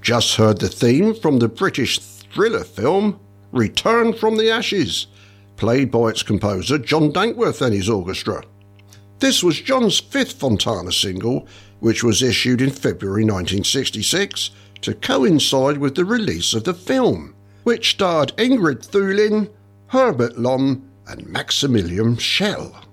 You've just heard the theme from the British thriller film Return from the Ashes, played by its composer John Dankworth and his orchestra. This was John's fifth Fontana single, which was issued in February 1966 to coincide with the release of the film, which starred Ingrid Thulin, Herbert Lom and Maximilian Schell.